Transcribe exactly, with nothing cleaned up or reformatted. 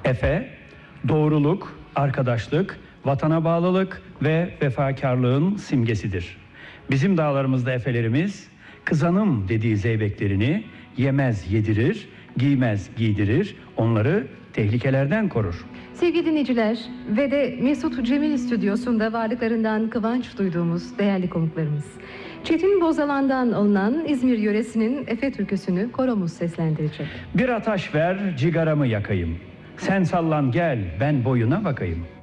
Efe, doğruluk, arkadaşlık, vatana bağlılık ve vefakarlığın simgesidir. Bizim dağlarımızda efelerimiz kızanım dediği zeybeklerini yemez yedirir, giymez giydirir, onları tehlikelerden korur. Sevgili dinleyiciler ve de Mesut Cemil Stüdyosu'nda varlıklarından kıvanç duyduğumuz değerli konuklarımız. Çetin Bozalan'dan alınan İzmir yöresinin Efe türküsünü koromuz seslendirecek. Bir ataş ver, cigaramı yakayım. Sen sallan gel, ben boyuna bakayım.